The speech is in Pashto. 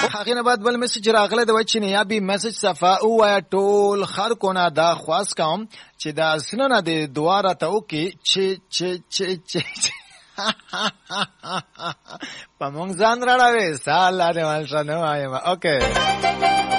هغه نه بعد بل میسج راغله د وچینه یا بي میسج صفه او یا ټول خر کو نه دا خواس کوم چې دا سننه د دواره ته وکي چې په مونږ ځان راړاوي سال لاره مال شنو وایم اوکے